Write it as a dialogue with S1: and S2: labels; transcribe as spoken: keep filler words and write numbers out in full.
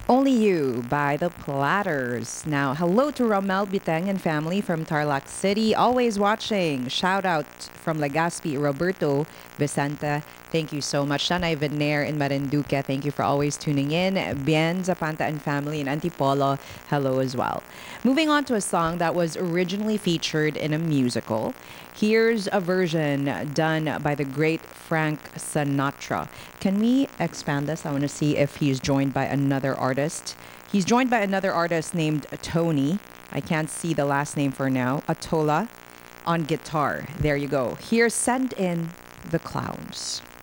S1: Only You by The Platters. Now, hello to Romel Biteng and family from Tarlac City. Always watching. Shout out from Legazpi, Roberto Vicente. Thank you so much. Shanay Vener in Marinduque. Thank you for always tuning in. Bien Zapanta and family in Antipolo. Hello as well. Moving on to a song that was originally featured in a musical. Here's a version done by the great Frank Sinatra. Can we expand this? I want to see if he's joined by another artist. He's joined by another artist named Tony. I can't see the last name for now. Atola on guitar. There you go. Here's Send In the Clowns.